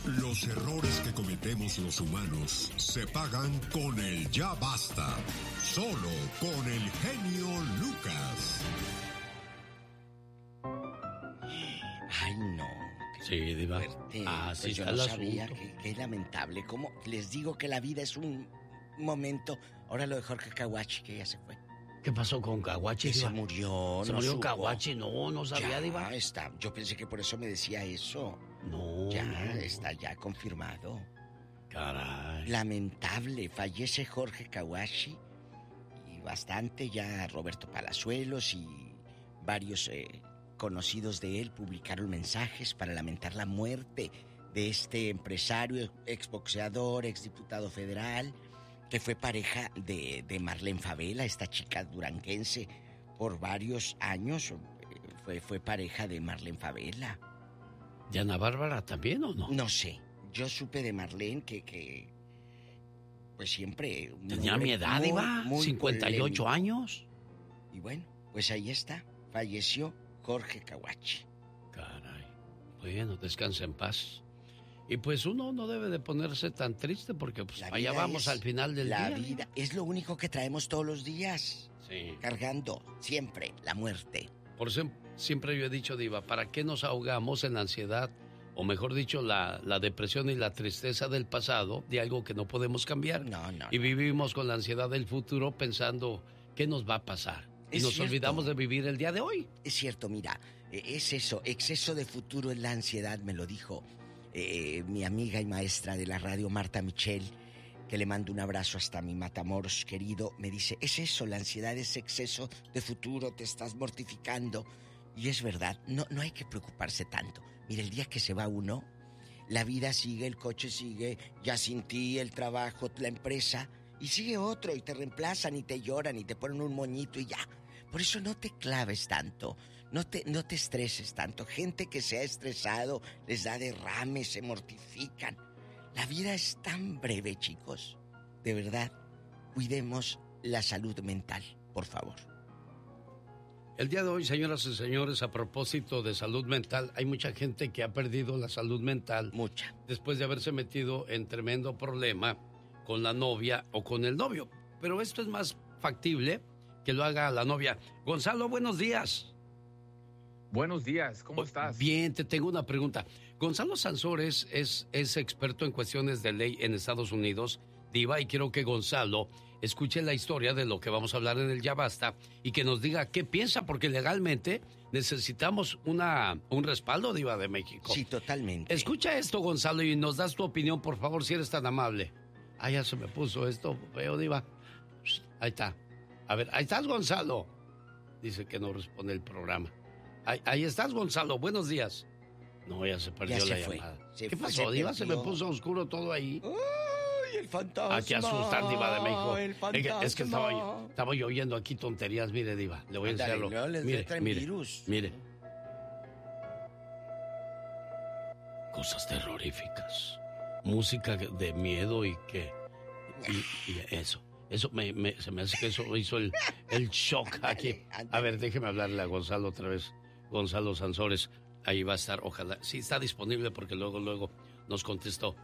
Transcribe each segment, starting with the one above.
Los errores que cometemos los humanos se pagan con el ya basta. Solo con el genio Lucas. Ay, no. Sí, Diva. Fuerte. Así Pues yo está no el sabía asunto. que lamentable. ¿Cómo les digo que la vida es un momento? Ahora lo de Jorge Caguachi, que ya se fue. ¿Qué pasó con Caguachi, Que Diva? se murió. ¿Se no murió supo. Caguachi? No sabía, Ya Diva. está. Yo pensé que por eso me decía eso. No. Está ya confirmado. Caray. Lamentable. Fallece Jorge Caguachi. Y bastante ya Roberto Palazuelos y varios conocidos de él publicaron mensajes para lamentar la muerte de este empresario, exboxeador, exdiputado federal, que fue pareja de Marlene Favela, esta chica duranguense, por varios años. Fue pareja de Marlene Favela. ¿De Ana Bárbara también o no? No sé. Yo supe de Marlene que pues siempre... Tenía mi edad, Diva. 58 polémico. años. Y bueno, pues ahí está. Falleció Jorge Caguachi. Caray. Bueno, descansa en paz. Y pues uno no debe de ponerse tan triste porque pues La allá vida vamos es al final del la día. vida es lo único que traemos todos los días. Sí. Cargando siempre la muerte. Por eso siempre yo he dicho, Diva, ¿para qué nos ahogamos en la ansiedad? O mejor dicho, la depresión y la tristeza del pasado, de algo que no podemos cambiar. No. Y vivimos con la ansiedad del futuro pensando qué nos va a pasar. Y Es nos cierto. olvidamos de vivir el día de hoy. Es cierto, mira, es eso, exceso de futuro en la ansiedad, me lo dijo mi amiga y maestra de la radio, Marta Michel, que le mando un abrazo hasta mi Matamoros querido. Me dice, es eso, la ansiedad es exceso de futuro, te estás mortificando. Y es verdad, no hay que preocuparse tanto. Mira, el día que se va uno, la vida sigue, el coche sigue, ya sin ti, el trabajo, la empresa, y sigue otro, y te reemplazan, y te lloran, y te ponen un moñito, y ya. Por eso no te claves tanto, no te estreses tanto. Gente que se ha estresado, les da derrames, se mortifican. La vida es tan breve, chicos. De verdad, cuidemos la salud mental, por favor. El día de hoy, señoras y señores, a propósito de salud mental, hay mucha gente que ha perdido la salud mental. Mucha. Después de haberse metido en tremendo problema con la novia o con el novio. Pero esto es más factible que lo haga la novia. Gonzalo, buenos días. Buenos días, ¿cómo estás? Bien, te tengo una pregunta. Gonzalo Sansores es experto en cuestiones de ley en Estados Unidos, Diva, y quiero que Gonzalo escuche la historia de lo que vamos a hablar en el Ya Basta y que nos diga qué piensa, porque legalmente necesitamos un respaldo, Diva de México. Sí, totalmente. Escucha esto, Gonzalo, y nos das tu opinión, por favor, si eres tan amable. Ah, ya se me puso esto, veo, Diva. Ahí está. A ver, ahí estás, Gonzalo. Dice que no responde el programa. Ahí estás, Gonzalo. Buenos días. No, ya se perdió Ya se la fue. llamada. Se ¿Qué fue, pasó, se Diva? Se me perdió. puso oscuro todo ahí. ¡Ay, el fantasma! Aquí asustar, Diva de México. El fantasma. Es que estaba yo oyendo aquí tonterías. Mire, Diva, le voy a Ándale, enseñarlo. luego les Mire, traen mire, virus. mire. Cosas terroríficas. Música de miedo y que... Y eso. Eso se me hace que eso hizo el shock aquí. Ándale. A ver, déjeme hablarle a Gonzalo otra vez. Gonzalo Sansores. Ahí va a estar, ojalá. Sí, está disponible porque luego nos contestó.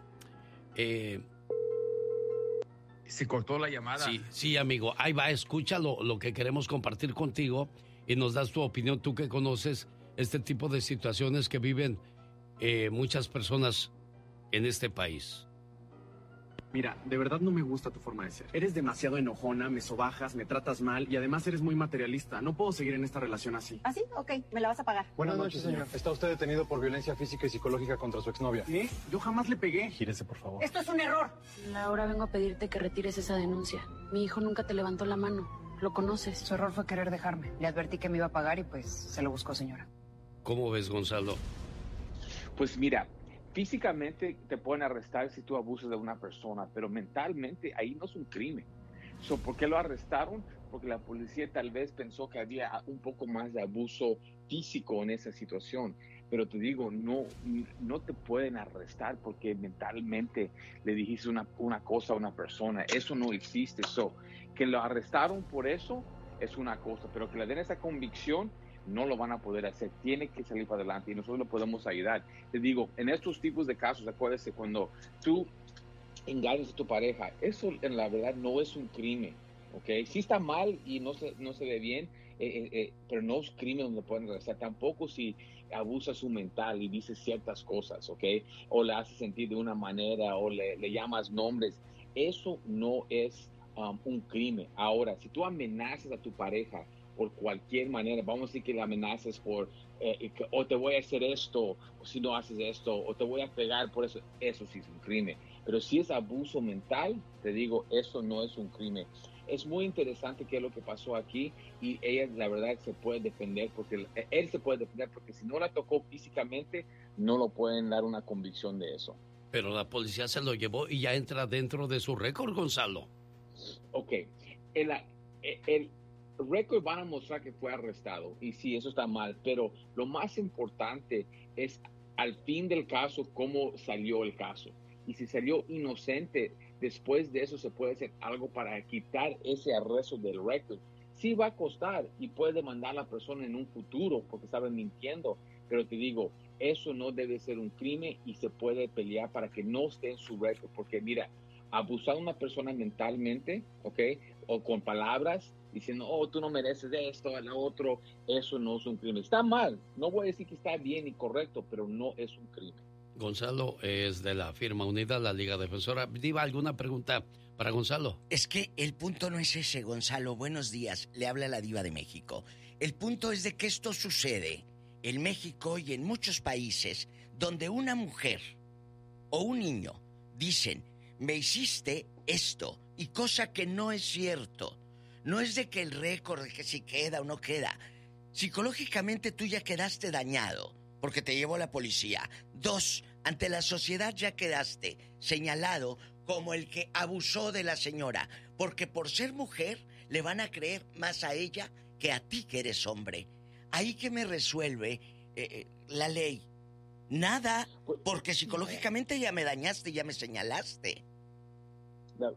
Se cortó la llamada. Sí, amigo. Ahí va, escucha lo que queremos compartir contigo y nos das tu opinión, tú que conoces este tipo de situaciones que viven muchas personas en este país. Mira, de verdad no me gusta tu forma de ser. Eres demasiado enojona, me sobajas, me tratas mal y además eres muy materialista. No puedo seguir en esta relación así. ¿Ah, sí? Ok, me la vas a pagar. Buenas noches, señor. Está usted detenido por violencia física y psicológica contra su exnovia. ¿Qué? Yo jamás le pegué. Gírese, por favor. Esto es un error. Laura, vengo a pedirte que retires esa denuncia. Mi hijo nunca te levantó la mano. Lo conoces. Su error fue querer dejarme. Le advertí que me iba a pagar y pues se lo buscó, señora. ¿Cómo ves, Gonzalo? Pues mira, físicamente te pueden arrestar si tú abusas de una persona, pero mentalmente ahí no es un crimen. ¿Por qué lo arrestaron? Porque la policía tal vez pensó que había un poco más de abuso físico en esa situación. Pero te digo, no te pueden arrestar porque mentalmente le dijiste una cosa a una persona. Eso no existe. Que lo arrestaron por eso es una cosa, pero que le den esa convicción no lo van a poder hacer. Tiene que salir para adelante y nosotros lo podemos ayudar. Te digo, en estos tipos de casos, acuérdese, cuando tú engañas a tu pareja, eso en la verdad no es un crimen, ¿ok? Sí está mal y no se ve bien, pero no es crimen donde pueden arrestar. Tampoco si abusa su mental y dice ciertas cosas, ¿ok? O le hace sentir de una manera o le llamas nombres. Eso no es un crimen. Ahora, si tú amenazas a tu pareja por cualquier manera, vamos a decir que le amenazas por o te voy a hacer esto, o si no haces esto, o te voy a pegar por eso, eso sí es un crimen. Pero si es abuso mental, te digo, eso no es un crimen. Es muy interesante qué es lo que pasó aquí y ella, la verdad, se puede defender porque él se puede defender porque si no la tocó físicamente, no lo pueden dar una convicción de eso. Pero la policía se lo llevó y ya entra dentro de su récord, Gonzalo. Ok, el récord van a mostrar que fue arrestado y sí, eso está mal, pero lo más importante es al fin del caso cómo salió el caso. Y si salió inocente, después de eso se puede hacer algo para quitar ese arresto del récord. Sí va a costar y puede demandar a la persona en un futuro porque estaba mintiendo, pero te digo, eso no debe ser un crimen y se puede pelear para que no esté en su récord, porque mira, abusar a una persona mentalmente, ¿ok? O con palabras, diciendo, oh, tú no mereces esto, lo otro, eso no es un crimen. Está mal, no voy a decir que está bien y correcto, pero no es un crimen. Gonzalo es de la firma Unida, la Liga Defensora. Diva, ¿alguna pregunta para Gonzalo? Es que el punto no es ese, Gonzalo. Buenos días, le habla la Diva de México. El punto es de que esto sucede en México y en muchos países donde una mujer o un niño dicen, me hiciste esto, y cosa que no es cierto. No es de que el récord, de que si queda o no queda. Psicológicamente tú ya quedaste dañado porque te llevó la policía. 2, ante la sociedad ya quedaste señalado como el que abusó de la señora, porque por ser mujer le van a creer más a ella que a ti que eres hombre. Ahí que me resuelve la ley. Nada, porque psicológicamente ya me dañaste, ya me señalaste. No,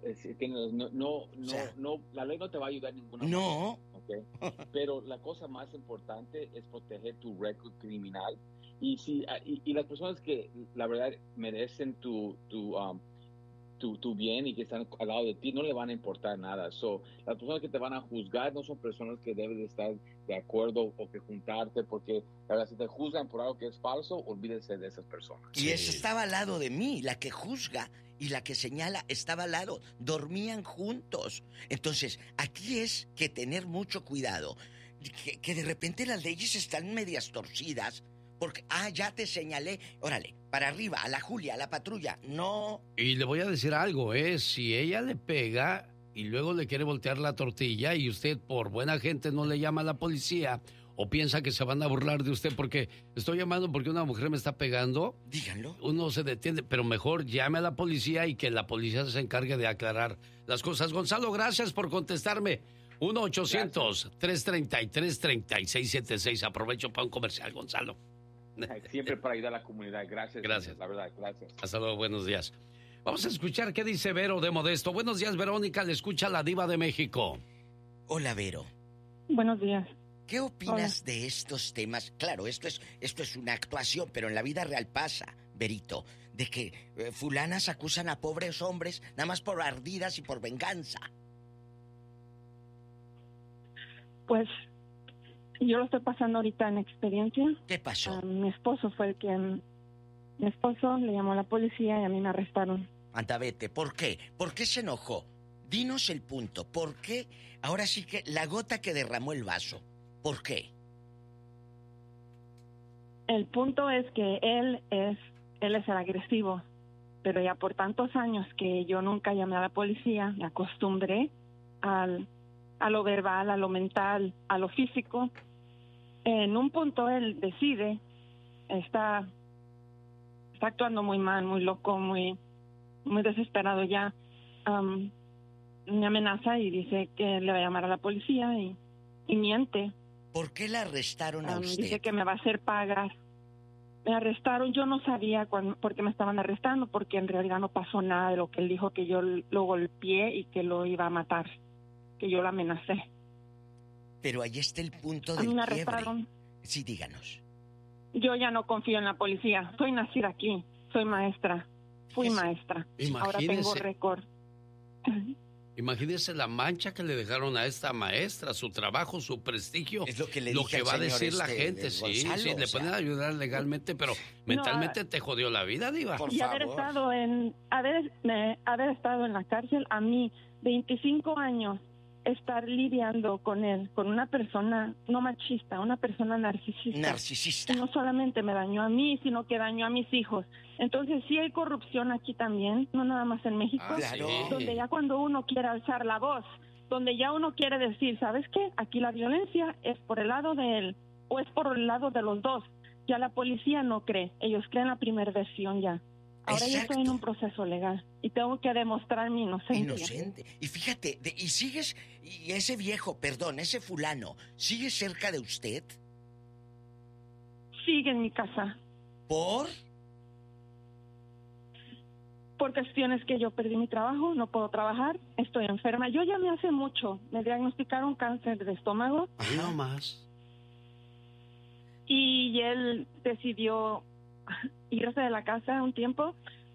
la ley no te va a ayudar en ninguna manera. No. Okay. Pero la cosa más importante es proteger tu récord criminal. Y si y las personas que la verdad merecen tu bien y que están al lado de ti no le van a importar nada. Las personas que te van a juzgar no son personas que deben de estar de acuerdo o que juntarte, porque la verdad, si te juzgan por algo que es falso, olvídense de esas personas. Y esa estaba al lado de mí, la que juzga y la que señala estaba al lado, dormían juntos. Entonces, aquí es que tener mucho cuidado, que de repente las leyes están medias torcidas, porque, ya te señalé, órale, para arriba, a la Julia, a la patrulla, no. Y le voy a decir algo, si ella le pega y luego le quiere voltear la tortilla y usted por buena gente no le llama a la policía o piensa que se van a burlar de usted porque estoy llamando porque una mujer me está pegando, díganlo. Uno se detiene, pero mejor llame a la policía y que la policía se encargue de aclarar las cosas. Gonzalo, gracias por contestarme. 1-800-333-3676. Aprovecho para un comercial, Gonzalo. Siempre para ayudar a la comunidad. Gracias. Gracias. La verdad, gracias. Hasta luego, buenos días. Vamos a escuchar qué dice Vero de Modesto. Buenos días, Verónica, le escucha la Diva de México. Hola, Vero. Buenos días. ¿Qué opinas de estos temas? Claro, esto es una actuación, pero en la vida real pasa, Verito, de que fulanas acusan a pobres hombres nada más por ardidas y por venganza. Pues yo lo estoy pasando ahorita en experiencia. ¿Qué pasó? Mi esposo fue el que... Mi esposo le llamó a la policía y a mí me arrestaron. Anda, vete. ¿Por qué? ¿Por qué se enojó? Dinos el punto. ¿Por qué? Ahora sí que la gota que derramó el vaso. ¿Por qué? El punto es que él es el agresivo, pero ya por tantos años que yo nunca llamé a la policía, me acostumbré a lo verbal, a lo mental, a lo físico. En un punto él decide, está actuando muy mal, muy loco, muy desesperado ya. Me amenaza y dice que le va a llamar a la policía y miente. ¿Por qué la arrestaron a usted? Dice que me va a hacer pagar. Me arrestaron, yo no sabía por qué me estaban arrestando, porque en realidad no pasó nada de lo que él dijo, que yo lo golpeé y que lo iba a matar, que yo lo amenacé. Pero ahí está el punto del quiebre. arrestaron. Sí, díganos. Yo ya no confío en la policía. Soy nacida aquí. Soy maestra. Fui maestra. Ahora tengo récord. Imagínese la mancha que le dejaron a esta maestra, su trabajo, su prestigio. Es lo que le lo dije que va a decir la gente, Gonzalo, sí, le pueden ayudar legalmente, pero mentalmente te jodió la vida, Diva. Y haber estado en la cárcel, a mí, 25 años, estar lidiando con él, con una persona no machista, una persona narcisista. No solamente me dañó a mí, sino que dañó a mis hijos. Entonces sí hay corrupción aquí también, no nada más en México, claro. Donde ya cuando uno quiere alzar la voz, donde ya uno quiere decir, ¿sabes qué? Aquí la violencia es por el lado de él o es por el lado de los dos. Ya la policía no cree, ellos creen la primera versión ya. Ahora yo estoy en un proceso legal y tengo que demostrar mi inocencia. Inocente. Y fíjate, y ese viejo, ese fulano, ¿sigue cerca de usted? Sigue en mi casa. ¿Por? Por cuestiones que yo perdí mi trabajo, no puedo trabajar, estoy enferma. Yo llamé hace mucho, me diagnosticaron cáncer de estómago. No más. Y él decidió irse de la casa un tiempo,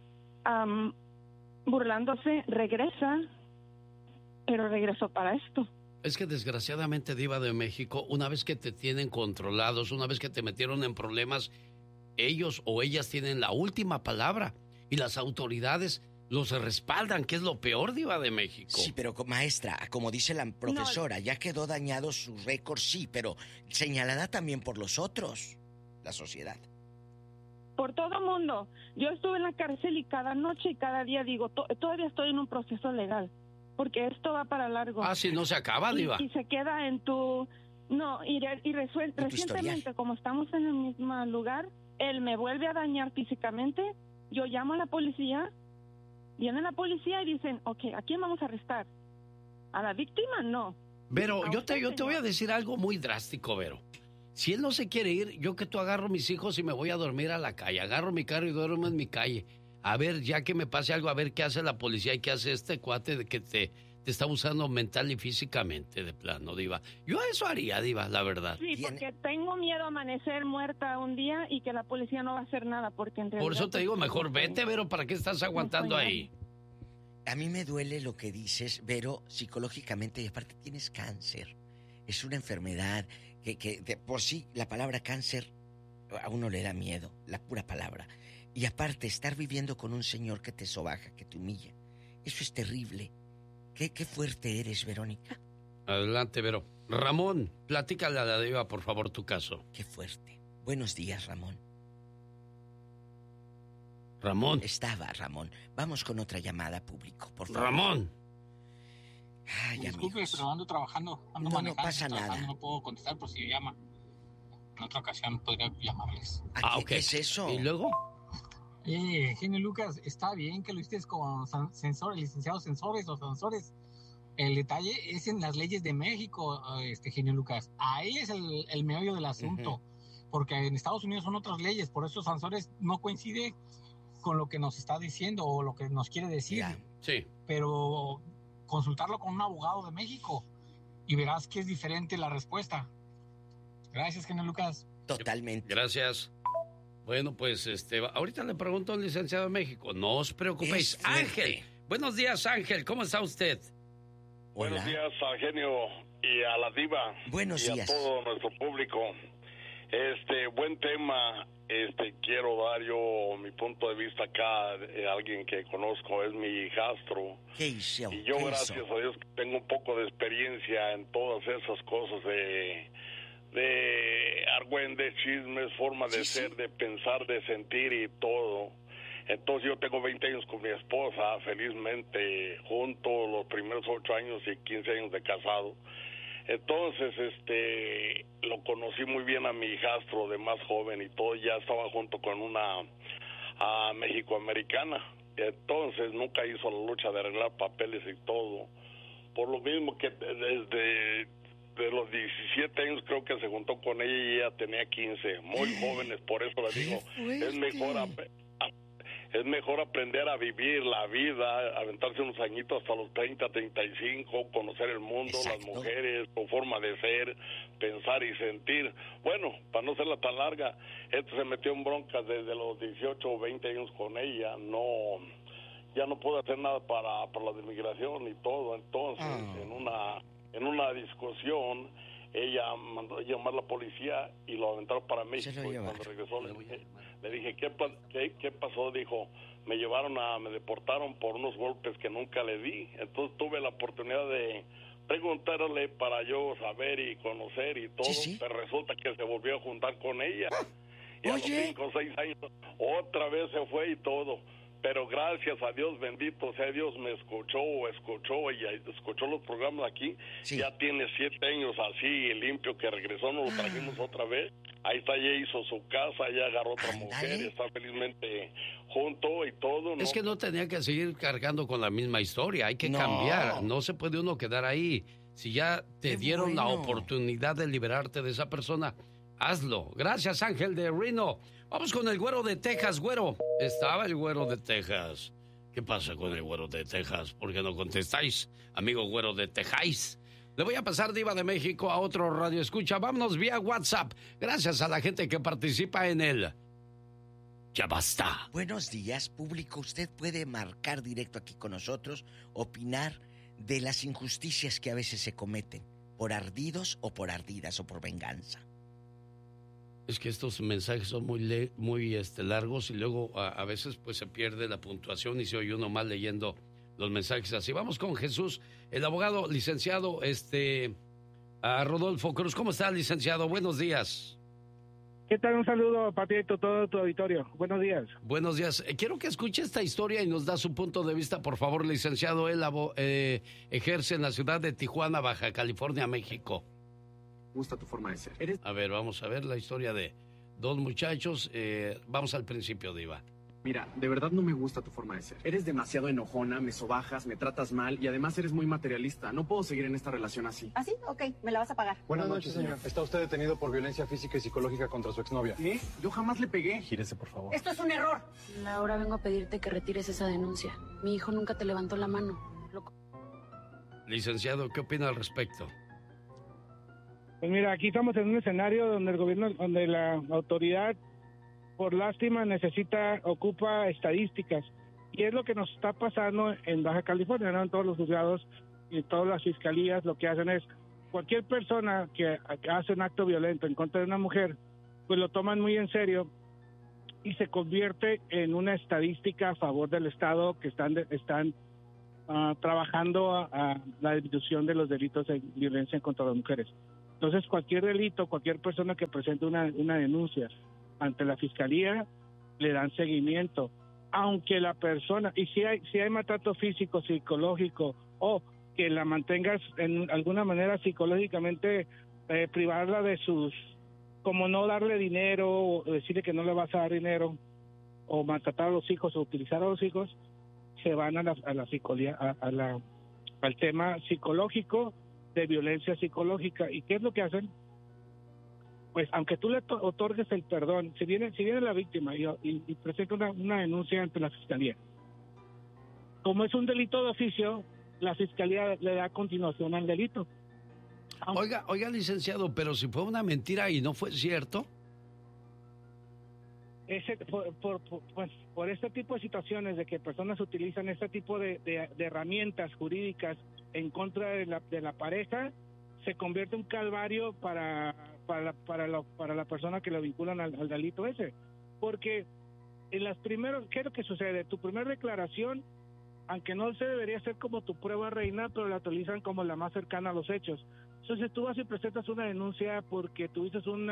burlándose, regresa, pero regresó para esto. Es que desgraciadamente, Diva de México, una vez que te tienen controlados, una vez que te metieron en problemas, ellos o ellas tienen la última palabra y las autoridades los respaldan, que es lo peor, Diva de México. Sí, pero maestra, como dice la profesora, ya quedó dañado su récord, sí, pero señalada también por los otros, la sociedad. Por todo mundo. Yo estuve en la cárcel y cada noche y cada día digo, todavía estoy en un proceso legal, porque esto va para largo. Ah, si no se acaba, Diva. Y se queda en tu... No, y recientemente, como estamos en el mismo lugar, él me vuelve a dañar físicamente, yo llamo a la policía, viene la policía y dicen, ok, ¿a quién vamos a arrestar? ¿A la víctima? No. Vero, yo te voy a decir algo muy drástico, Vero. Si él no se quiere ir, yo que tú agarro mis hijos y me voy a dormir a la calle. Agarro mi carro y duermo en mi calle. A ver, ya que me pase algo, a ver qué hace la policía y qué hace este cuate de que te está usando mental y físicamente de plano, Diva. Yo eso haría, Diva, la verdad. Sí, porque tengo miedo a amanecer muerta un día y que la policía no va a hacer nada. Porque en Por eso te digo, mejor vete, Vero, ¿para qué estás aguantando ahí? A mí me duele lo que dices, Vero, psicológicamente, y aparte tienes cáncer. Es una enfermedad que de por sí la palabra cáncer a uno le da miedo, la pura palabra. Y aparte, estar viviendo con un señor que te sobaja, que te humilla, eso es terrible. Qué fuerte eres, Verónica. Adelante, Vero. Ramón, platícale a la Diva, por favor, tu caso. Qué fuerte. Buenos días, Ramón. Ramón. Estaba, Ramón. Vamos con otra llamada, público, por favor. Ramón. Ay, disculpe, amigos. pero ando trabajando, ando manejando. No pasa nada. No puedo contestar por si llama. En otra ocasión podría llamarles. Ok. ¿Qué es eso? ¿Y luego? Genio Lucas, está bien que lo hiciste con sensores, licenciados sensores o sensores. El detalle es en las leyes de México, Genio Lucas. Ahí es el meollo del asunto. Porque en Estados Unidos son otras leyes, por eso sensores no coincide con lo que nos está diciendo o lo que nos quiere decir. Sí. Pero consultarlo con un abogado de México y verás que es diferente la respuesta. Gracias, Genio Lucas. Totalmente. Gracias. Bueno, pues ahorita le pregunto al licenciado de México. No os preocupéis. Ángel. Buenos días, Ángel. ¿Cómo está usted? Buenos días a Genio y a la Diva. Buenos días. Y a todo nuestro público. Buen tema. Quiero dar yo mi punto de vista acá. Alguien que conozco es mi hijastro. ¿Qué hizo? Y yo, gracias a Dios, tengo un poco de experiencia en todas esas cosas de argüendes, chismes, forma de ser, de pensar, de sentir y todo. Entonces yo tengo 20 años con mi esposa, felizmente juntos, los primeros 8 años y 15 años de casado. Entonces, lo conocí muy bien a mi hijastro de más joven y todo, ya estaba junto con una mexicoamericana. Entonces nunca hizo la lucha de arreglar papeles y todo. Por lo mismo que desde los 17 años creo que se juntó con ella y ella tenía 15, muy jóvenes, por eso le digo, es mejor Es mejor aprender a vivir la vida, aventarse unos añitos hasta los 30, 35, conocer el mundo, las mujeres, su forma de ser, pensar y sentir. Bueno, para no serla tan larga, se metió en broncas desde los 18 o 20 años con ella, ya no pudo hacer nada para la de inmigración y todo. Entonces, en una discusión, ella mandó a llamar a la policía y lo aventaron para México. Y cuando regresó le dije, ¿qué pasó? Dijo, me deportaron por unos golpes que nunca le di. Entonces tuve la oportunidad de preguntarle para yo saber y conocer y todo, pero resulta que se volvió a juntar con ella. Y a los 5 o 6 años otra vez se fue y todo. Pero gracias a Dios, bendito sea Dios, me escuchó y escuchó los programas aquí. Ya tiene 7 años así, limpio, que regresó, nos lo trajimos otra vez. Ahí está, ya hizo su casa, ya agarró otra mujer, está felizmente junto y todo. Es que no tenía que seguir cargando con la misma historia, hay que cambiar, no se puede uno quedar ahí. Si ya te dieron la oportunidad de liberarte de esa persona, hazlo. Gracias, Ángel de Reno. Vamos con el güero de Texas, güero. Estaba el güero de Texas. ¿Qué pasa con el güero de Texas? ¿Por qué no contestáis, amigo güero de Texas? Le voy a pasar, Diva de México, a otro radio escucha. Vámonos vía WhatsApp. Gracias a la gente que participa en el Ya Basta. Buenos días, público. Usted puede marcar directo aquí con nosotros, opinar de las injusticias que a veces se cometen, por ardidos o por ardidas o por venganza. Es que estos mensajes son muy largos y luego a veces pues se pierde la puntuación y se oye uno mal leyendo los mensajes así. Vamos con Jesús, el abogado licenciado a Rodolfo Cruz. ¿Cómo está, licenciado? Buenos días. ¿Qué tal? Un saludo, Patito, todo tu auditorio. Buenos días. Buenos días. Quiero que escuche esta historia y nos da su punto de vista, por favor, licenciado. Él ejerce en la ciudad de Tijuana, Baja California, México. Gusta tu forma de ser. A ver, vamos a ver la historia de dos muchachos. Vamos al principio, Diva. Mira, de verdad no me gusta tu forma de ser. Eres demasiado enojona, me sobajas, me tratas mal y además eres muy materialista. No puedo seguir en esta relación así. ¿Ah, sí? Ok, me la vas a pagar. Buenas noches, señor. Está usted detenido por violencia física y psicológica contra su exnovia. ¿Qué? Yo jamás le pegué. Gírese, por favor. Esto es un error. Laura, vengo a pedirte que retires esa denuncia. Mi hijo nunca te levantó la mano. Licenciado, ¿qué opina al respecto? Pues mira, aquí estamos en un escenario donde el gobierno, donde la autoridad, por lástima, ocupa estadísticas. Y es lo que nos está pasando en Baja California, ¿no? En todos los juzgados y en todas las fiscalías, lo que hacen es, cualquier persona que hace un acto violento en contra de una mujer, pues lo toman muy en serio y se convierte en una estadística a favor del Estado que están trabajando a la disminución de los delitos de violencia contra las mujeres. Entonces, cualquier delito, cualquier persona que presente una denuncia ante la fiscalía, le dan seguimiento. Aunque la persona, y si hay maltrato físico, psicológico, o que la mantengas en alguna manera psicológicamente, privarla de como no darle dinero, o decirle que no le vas a dar dinero, o maltratar a los hijos, o utilizar a los hijos, se van a la psicología, al tema psicológico, de violencia psicológica. ¿Y qué es lo que hacen? Pues aunque tú le otorgues el perdón, si viene la víctima y presenta una denuncia ante la fiscalía, como es un delito de oficio, la fiscalía le da continuación al delito. Oiga, licenciado, pero si fue una mentira y no fue cierto. Por este tipo de situaciones de que personas utilizan este tipo de herramientas jurídicas en contra de la pareja, se convierte en un calvario para la persona que lo vinculan al delito ese. Porque en las primeras, ¿qué es lo que sucede? Tu primera declaración, aunque no se debería ser como tu prueba reina, pero la utilizan como la más cercana a los hechos. Entonces tú vas y presentas una denuncia porque tuviste un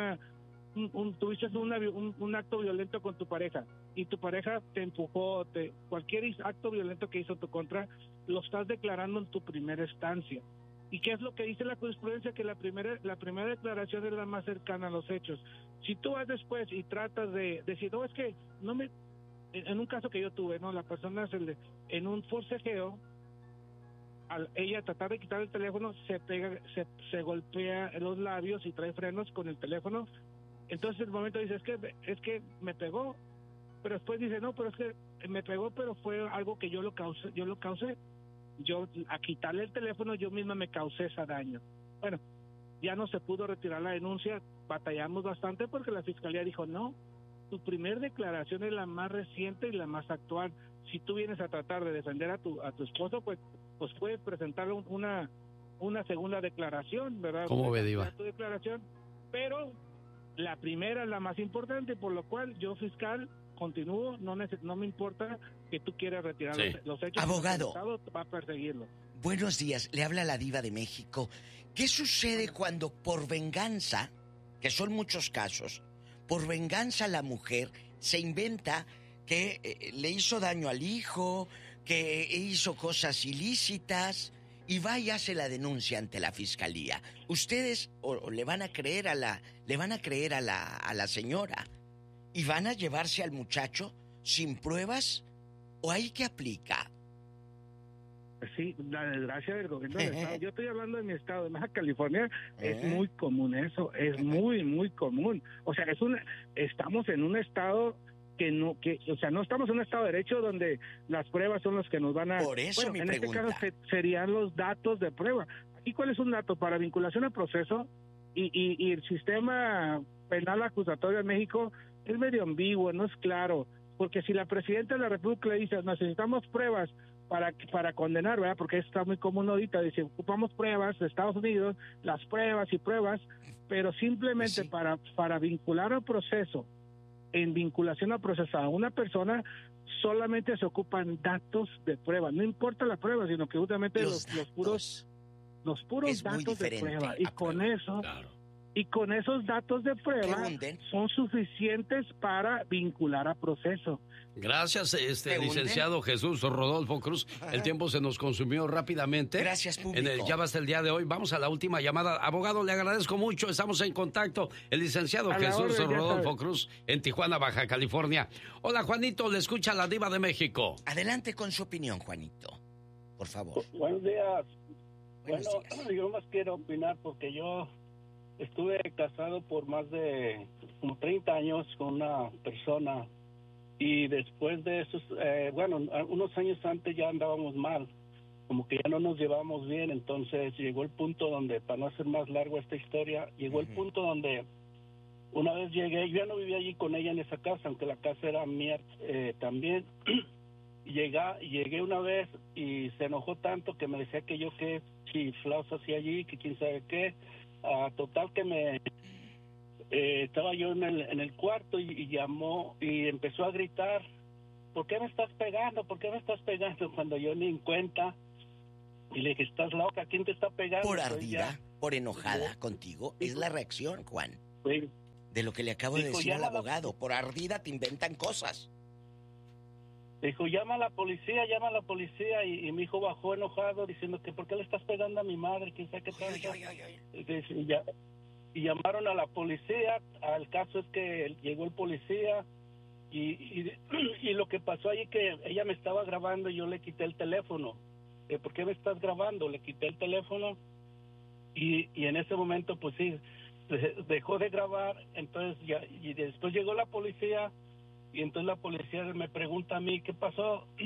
acto violento con tu pareja y tu pareja te empujó, cualquier acto violento que hizo en tu contra, lo estás declarando en tu primera instancia. ¿Y qué es lo que dice la jurisprudencia? Que la primera declaración es la más cercana a los hechos. Si tú vas después y tratas de decir, no, es que no me... En un caso que yo tuve, ¿no? La persona en un forcejeo, al ella tratar de quitar el teléfono, se golpea los labios y trae frenos con el teléfono. Entonces, en el momento dice, es que me pegó. pero después dice, no, pero es que me pegó, pero fue algo que yo lo causé. Yo, a quitarle el teléfono, yo misma me causé ese daño. Bueno, ya no se pudo retirar la denuncia, batallamos bastante porque la fiscalía dijo, no, tu primer declaración es la más reciente y la más actual. Si tú vienes a tratar de defender a tu esposo, pues puedes presentar una segunda declaración, ¿verdad? ¿Cómo ve, Diva? Tu declaración, pero la primera es la más importante, por lo cual yo, fiscal, continúo, no me importa que tú quieras retirar los hechos. Abogado, el Estado va a perseguirlo. Buenos días, le habla la Diva de México. ¿Qué sucede cuando por venganza, que son muchos casos, por venganza la mujer se inventa que le hizo daño al hijo, que hizo cosas ilícitas y va y hace la denuncia ante la fiscalía? Ustedes o le van a creer a la señora y van a llevarse al muchacho sin pruebas, o ahí qué aplica. Sí, la desgracia del gobierno del estado. Yo estoy hablando de mi estado, de Baja California. Es muy común eso, es muy común. O sea, estamos en un estado no estamos en un estado de derecho donde las pruebas son los que nos van a... Por eso mi pregunta. En este caso serían los datos de prueba. ¿Y cuál es un dato? Para vinculación al proceso y el sistema penal acusatorio en México es medio ambiguo, no es claro, porque si la presidenta de la República le dice necesitamos pruebas para condenar, ¿verdad? Porque está muy común ahorita, dice, ocupamos pruebas de Estados Unidos, las pruebas y pruebas, pero simplemente sí. para vincular al proceso, en vinculación al proceso a una persona, solamente se ocupan datos de prueba, no importa la prueba, sino que justamente los puros datos de prueba, y con eso... Claro. Y con esos datos de prueba son suficientes para vincular a proceso. Gracias, licenciado Jesús Rodolfo Cruz. El tiempo se nos consumió rápidamente. Gracias, público. En el Ya Basta el día de hoy. Vamos a la última llamada. Abogado, le agradezco mucho. Estamos en contacto. El licenciado Jesús Rodolfo Cruz en Tijuana, Baja California. Hola, Juanito, le escucha la Diva de México. Adelante con su opinión, Juanito. Por favor. Buenos días. Yo más quiero opinar porque yo estuve casado por más de como 30 años con una persona y después de esos, unos años antes ya andábamos mal, como que ya no nos llevábamos bien, entonces llegó el punto donde, para no hacer más largo esta historia, llegó el punto donde una vez llegué, yo ya no vivía allí con ella en esa casa, aunque la casa era mía también, llegué una vez y se enojó tanto que me decía que yo qué chiflados hacía allí, que quién sabe qué. Total que estaba yo en el cuarto y llamó y empezó a gritar, ¿por qué me estás pegando? ¿Por qué me estás pegando? Cuando yo ni en cuenta, y le dije, ¿estás loca? ¿Quién te está pegando? Por ardida, por enojada contigo, es la reacción, Juan, de lo que le acabo de decir al abogado. Por ardida te inventan cosas. Dijo, llama a la policía, y mi hijo bajó enojado diciendo que ¿por qué le estás pegando a mi madre? ¿Quién sabe qué tal? Y llamaron a la policía. El caso es que llegó el policía y lo que pasó ahí que ella me estaba grabando y yo le quité el teléfono. ¿Por qué me estás grabando? Le quité el teléfono y en ese momento pues sí, dejó de grabar. Entonces y después llegó la policía. Y entonces la policía me pregunta a mí, ¿qué pasó?